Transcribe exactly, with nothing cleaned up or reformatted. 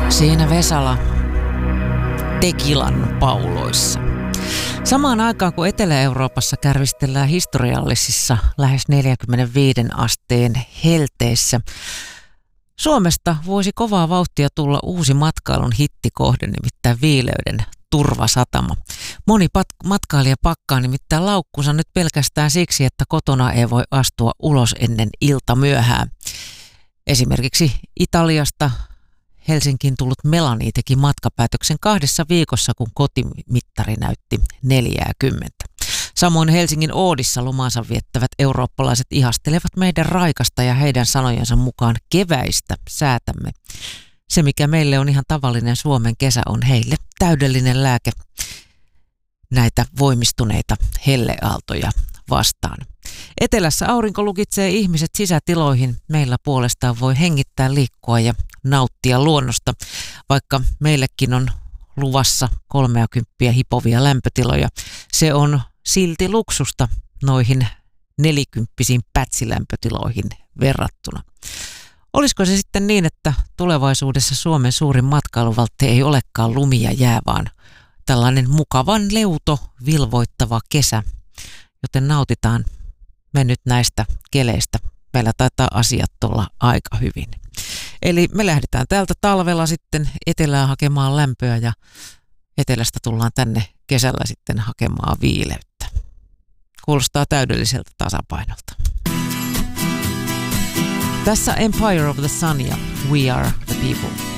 Siinä Vesala Tekilan pauloissa. Samaan aikaan kun Etelä-Euroopassa kärvistellään historiallisissa lähes neljäkymmentäviisi asteen helteissä, Suomesta voisi kovaa vauhtia tulla uusi matkailun hittikohde, nimittäin Viileyden turvasatama. Moni pat- matkailija pakkaa nimittäin laukkunsa nyt pelkästään siksi, että kotona ei voi astua ulos ennen iltamyöhää. Esimerkiksi Italiasta Helsinkiin tullut Melanie teki matkapäätöksen kahdessa viikossa, kun kotimittari näytti neljäkymmentä. Samoin Helsingin Oodissa lomansa viettävät eurooppalaiset ihastelevat meidän raikasta ja heidän sanojensa mukaan keväistä säätämme. Se, mikä meille on ihan tavallinen Suomen kesä, on heille täydellinen lääke näitä voimistuneita helleaaltoja vastaan. Etelässä aurinko lukitsee ihmiset sisätiloihin. Meillä puolestaan voi hengittää, liikkua ja nauttia luonnosta, vaikka meillekin on luvassa kolmeakymppiä hipovia lämpötiloja. Se on silti luksusta noihin nelikymppisiin pätsilämpötiloihin verrattuna. Olisiko se sitten niin, että tulevaisuudessa Suomen suurin matkailuvaltti ei olekaan lumi ja jää, vaan tällainen mukavan leuto, vilvoittava kesä, joten nautitaan me nyt näistä keleistä. Meillä taitaa asiat olla aika hyvin. Eli me lähdetään täältä talvella sitten etelään hakemaan lämpöä ja etelästä tullaan tänne kesällä sitten hakemaan viileyttä. Kuulostaa täydelliseltä tasapainolta. Tässä Empire of the Sun ja We Are the People.